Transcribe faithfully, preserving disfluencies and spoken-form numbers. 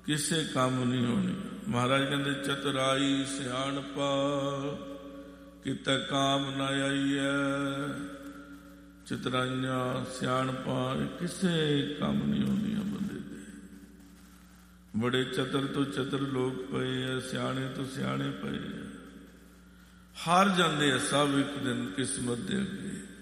ਕਿਸੇ ਕੰਮ ਨਹੀਂ ਹੋਣੀ। ਮਹਾਰਾਜ ਕਹਿੰਦੇ ਚਤੁਰਾਈ ਸਿਆਣਪਾ ਕਿਤੇ ਕਾਮ ਨਾ ਆਈਐ। ਚਤੁਰਾਈਆਂ ਸਿਆਣਪਾਂ ਕਿਸੇ ਕੰਮ ਨਹੀਂ ਆਉਂਦੀਆਂ ਬੰਦੇ ਦੇ। ਬੜੇ ਚਤਰ ਤੋਂ ਚਤਰ ਲੋਕ ਪਏ ਆ, ਸਿਆਣੇ ਤੋਂ ਸਿਆਣੇ ਪਏ ਆ, ਹਾਰ ਜਾਂਦੇ ਆ ਸਭ ਇੱਕ ਦਿਨ ਕਿਸਮਤ ਦੇ ਅੱਗੇ।